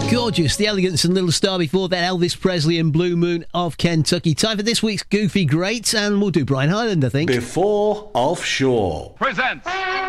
Gorgeous, The Elegance and Little Star. Before that, Elvis Presley and Blue Moon of Kentucky. Time for this week's Goofy Greats, and we'll do Brian Hyland, I think. Before Offshore presents